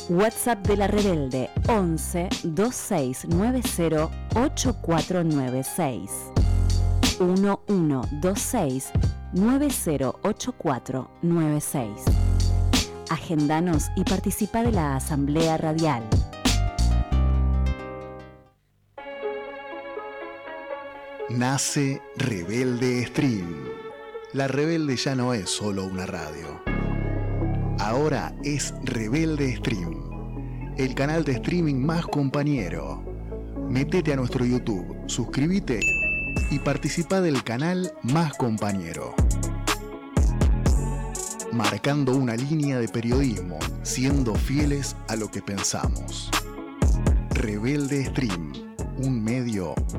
WhatsApp de La Rebelde 11 2690 8496 1126 908496. Agendanos y participa de la Asamblea Radial. Nace Rebelde Stream. La Rebelde ya no es solo una radio. Ahora es Rebelde Stream, el canal de streaming más compañero. Métete a nuestro YouTube, suscríbete y participa del canal más compañero. Marcando una línea de periodismo, siendo fieles a lo que pensamos. Rebelde Stream, un medio